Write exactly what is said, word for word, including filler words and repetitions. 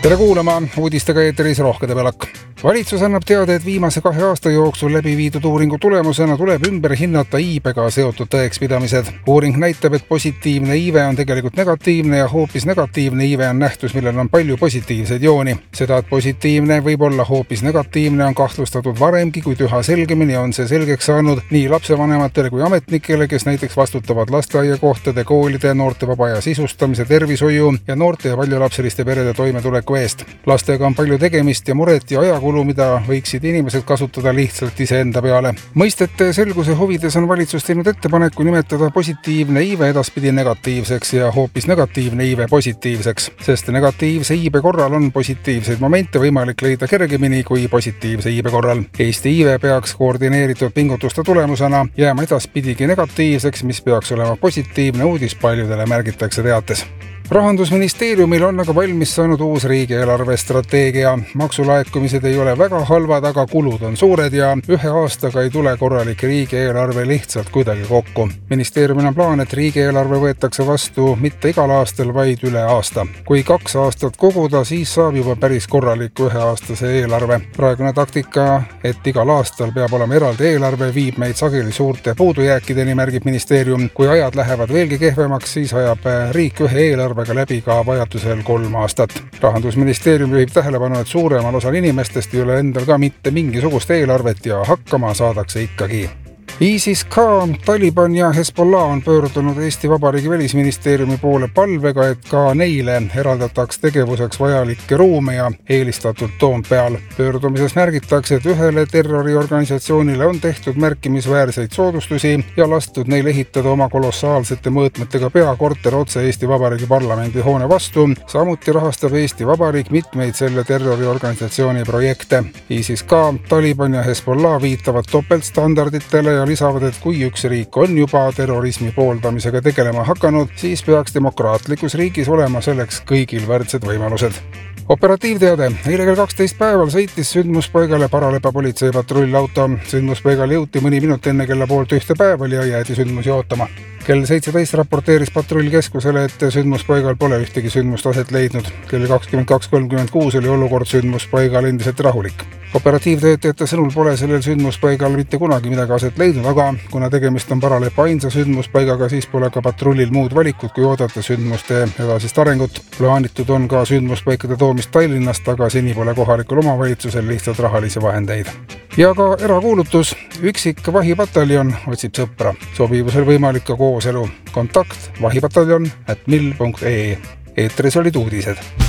Tere kuulama, uudistega eeteris Rohkede Pelak. Valitsus annab teada, et viimase kahe aasta jooksul läbi viidud uuringu tulemusena tuleb ümber hinnata iibega seotud tõekspidamised. Uuring näitab, et positiivne iive on tegelikult negatiivne ja hoopis negatiivne iive on nähtus, millel on palju positiivseid jooni. Seda, et positiivne võib olla hoopis negatiivne, on kahtlustatud varemgi, kuid üha selgemini on see selgeks saanud nii lapsevanematele kui ametnikele, kes näiteks vastutavad lasteaiakohtade, koolide, noorte vaba aja sisustamise, tervishoiu ja noorte ja paljulapseliste perede toimetuleku eest. Lastega on palju tegemist ja muret ja ajakulu, mida võiksid inimesed kasutada lihtsalt iseenda peale. Mõistete selguse huvides on valitsus teinud ettepaneku nimetada positiivne iive edaspidi negatiivseks ja hoopis negatiivne iive positiivseks, sest negatiivse iibe korral on positiivseid momente võimalik leida kergemini kui positiivse iibe korral. Eesti iive peaks koordineeritud pingutuste tulemusena jääma edaspidigi negatiivseks, mis peaks olema positiivne uudis paljudele, märgitakse teates. Rahandusministeeriumil on aga valmis saanud uus riigieelarve strateegia. Maksulaekumised ei ole väga halvad, aga kulud on suured ja ühe aastaga ei tule korralik riigieelarve lihtsalt kuidagi kokku. Ministeeriumil on plaan, et riigieelarve võetakse vastu mitte igal aastal, vaid üle aasta. Kui kaks aastat koguda, siis saab juba päris korraliku üheaastase eelarve. Praegune taktika, et igal aastal peab olema eraldi eelarve, viib meid sageli suurte puudujääkideni, märgib ministeerium. Kui ajad lähevad veelgi kehvemaks, siis ajab riik ühe eelarve läbi ka vajadusel kolm aastat. Rahandusministeerium juhib tähelepanu, et suuremal osal inimestest ei ole endal ka mitte mingisugust eelarvet ja hakkama saadakse ikkagi. ISIS-K, Taliban ja Hezbollah on pöördunud Eesti Vabariigi välisministeeriumi poole palvega, et ka neile eraldataks tegevuseks vajalikke ruume ja eelistatult Toompeal. Pöördumises märgitakse, et ühele terroriorganisatsioonile on tehtud märkimisväärseid soodustusi ja lastud neil ehitada oma kolossaalsete mõõtmetega peakorter otse Eesti Vabariigi parlamendi hoone vastu. Samuti rahastab Eesti Vabariik mitmeid selle terroriorganisatsiooni projekte. ISIS-K, Taliban ja Hezbollah viitavad topeltstandarditele ja lisavad, et kui üks riik on juba terrorismi pooldamisega tegelema hakanud, siis peaks demokraatlikus riigis olema selleks kõigil võrdsed võimalused. Operatiivteade. Eile kell kaksteist päeval sõitis sündmuspaigale Paralepa politseipatrullauto. Sündmuspaigale jõuti mõni minut enne kella poolt ühte päeval ja jäädi sündmusi ootama. Kell seitseteist raporteeris patrullkeskusele, et sündmuspaigal pole ühtegi sündmust aset leidnud. Kell kakskümmend kaks kolmkümmend kuus oli olukord sündmuspaigal endiselt rahulik. Operatiivtöötajate sõnul pole sellel sündmuspaigal mitte kunagi midagi aset leidnud, aga kuna tegemist on Paralepa ainsa sündmuspaigaga, siis pole ka patrullil muud valikut, kui oodata sündmuste edasist arengut. Plaanitud on ka sündmuspaikade toomist Tallinnast, aga seni pole kohalikul omavalitsusel lihtsalt rahalisi vahendeid. Ja ka erakuulutus. Üksik vahipataljon otsib sõpra. Sobivusel võimalik ka kooselu. Kontakt vahipataljon at mill punkt ee. Eetris olid uudised.